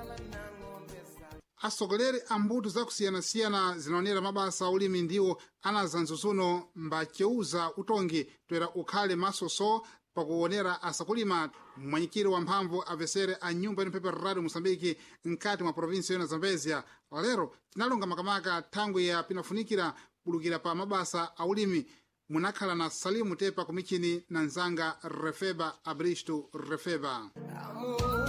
asogoleri a mbuto zakusiyana-siyana zinaonera mabasa aulimi ndiwo anazanzuzuno mbaceuza utongi toera ukhale masoso pakuonera asakulima mmwanyikiro wa mphamvu avesere a nyumba inopepa radio Moçambique nkati mwa provinsi yona Zambezia lero tinalonga makamaka thangwi ya pinafunikira kulukira pa mabasa aulimi munakhala na Salimu Tepa kumichini na nzanga Refeba Abristo Refeba.